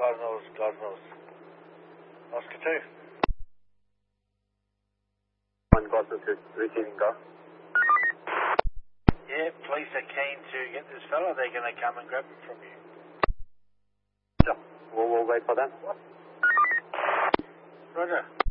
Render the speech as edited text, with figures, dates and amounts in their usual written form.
God knows. Oscar 2. 1 Gosnell 2, receiving go. Yeah, police are keen to get this fella. They're going to come and grab him from you. Sure. We'll wait for them. Roger.